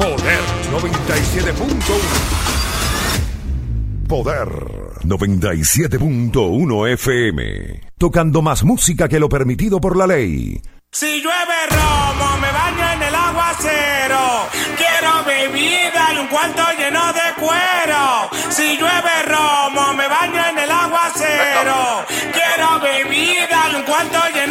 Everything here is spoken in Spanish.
Poder 97.1. Poder 97.1 FM. Tocando más música que lo permitido por la ley. Si llueve romo, me baño en el aguacero. Quiero bebida y un cuarto lleno de cuero. Si llueve romo, me baño en el aguacero. Quiero bebida y un cuarto lleno